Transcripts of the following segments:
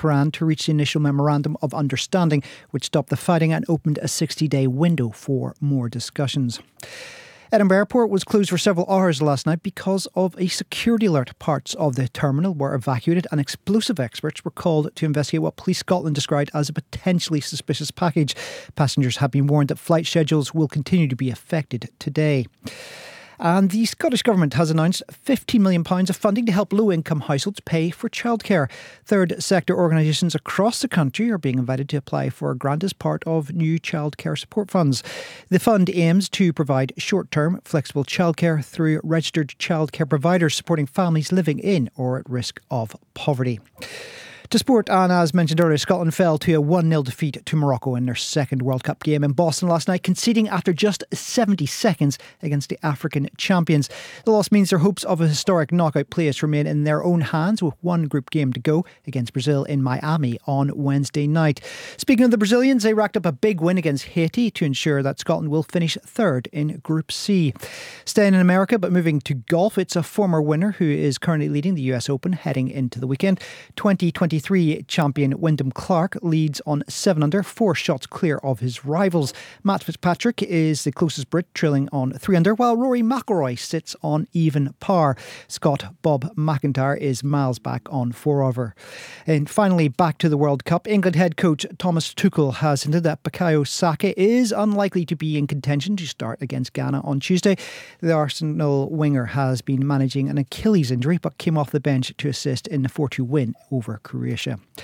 Tehran to reach the initial memorandum of understanding, which stopped the fighting and opened a 60-day window for more discussions. Edinburgh Airport was closed for several hours last night because of a security alert. Parts of the terminal were evacuated and explosive experts were called to investigate what Police Scotland described as a potentially suspicious package. Passengers have been warned that flight schedules will continue to be affected today. And the Scottish Government has announced £15 million of funding to help low-income households pay for childcare. Third sector organisations across the country are being invited to apply for a grant as part of new childcare support funds. The fund aims to provide short-term, flexible childcare through registered childcare providers supporting families living in or at risk of poverty. To sport, and as mentioned earlier, Scotland fell to a 1-0 defeat to Morocco in their second World Cup game in Boston last night, conceding after just 70 seconds against the African champions. The loss means their hopes of a historic knockout place remain in their own hands, with one group game to go against Brazil in Miami on Wednesday night. Speaking of the Brazilians, they racked up a big win against Haiti to ensure that Scotland will finish third in Group C. Staying in America, but moving to golf, it's a former winner who is currently leading the US Open heading into the weekend. 2023 champion Wyndham Clark leads on 7 under, 4 shots clear of his rivals. Matt Fitzpatrick is the closest Brit, trailing on 3 under, while Rory McIlroy sits on even par. Scot Bob McIntyre is miles back on 4 over. And finally, back to the World Cup. England head coach Thomas Tuchel has hinted that Bukayo Saka is unlikely to be in contention to start against Ghana on Tuesday. The Arsenal winger has been managing an Achilles injury but came off the bench to assist in the 4-2 win over Croatia.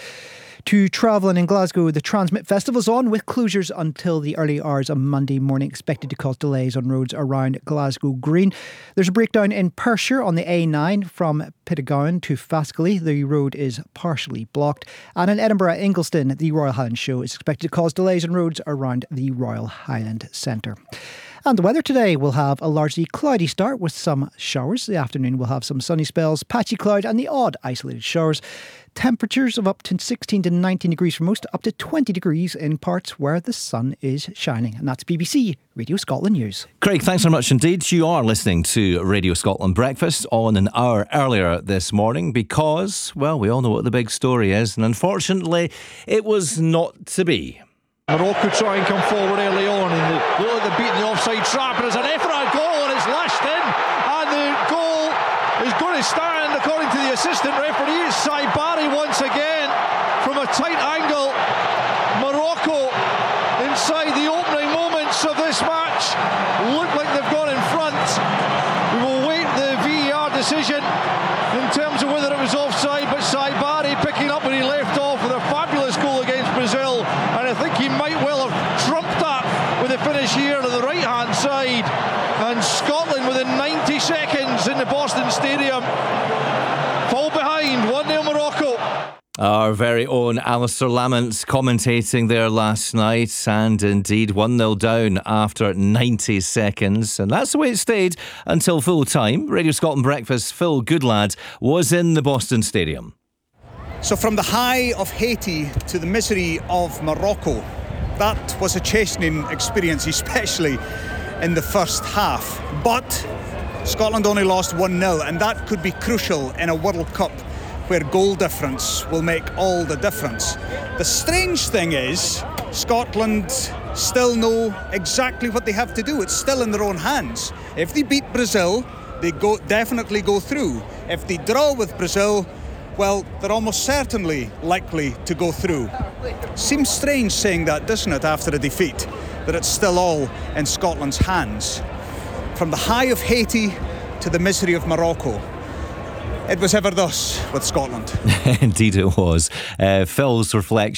To travelling in Glasgow, the Transmit Festival's on, with closures until the early hours of Monday morning expected to cause delays on roads around Glasgow Green. There's a breakdown in Perthshire on the A9 from Pittogowan to Fascally. The road is partially blocked. And in Edinburgh, Ingliston, the Royal Highland Show is expected to cause delays on roads around the Royal Highland Centre. And the weather today will have a largely cloudy start with some showers. The afternoon will have some sunny spells, patchy cloud and the odd isolated showers. Temperatures of up to 16 to 19 degrees for most, up to 20 degrees in parts where the sun is shining. And that's BBC Radio Scotland News. Craig, thanks very much indeed. You are listening to Radio Scotland Breakfast on an hour earlier this morning because, well, we all know what the big story is. And unfortunately, it was not to be. Morocco try and come forward early on and they look like they're beating the offside trap, and there's an effort at a goal and it's lashed in, and the goal is going to stand according to the assistant referee. It's Sai Barry once again from a tight angle. Morocco inside the opening moments of this match look like they've gone in front. We will wait the VAR decision in terms of whether it was offside, but Sai Barry picking up where he left off with a fabulous goal against Brazil, and I think he might well have trumped that with a finish here on the right hand side. And Scotland within 90 seconds in the Boston Stadium fall behind 1-0 Morocco. Our very own Alistair Lamont commentating there last night, and indeed 1-0 down after 90 seconds, and that's the way it stayed until full time. Radio Scotland Breakfast, Phil Goodlad was in the Boston Stadium. So from the high of Haiti to the misery of Morocco, that was a chastening experience, especially in the first half. But Scotland only lost 1-0, and that could be crucial in a World Cup where goal difference will make all the difference. The strange thing is, Scotland still know exactly what they have to do. It's still in their own hands. If they beat Brazil, they definitely go through. If they draw with Brazil, well, they're almost certainly likely to go through. Seems strange saying that, doesn't it, after a defeat, that it's still all in Scotland's hands. From the high of Haiti to the misery of Morocco, it was ever thus with Scotland. Indeed it was. Phil's reflection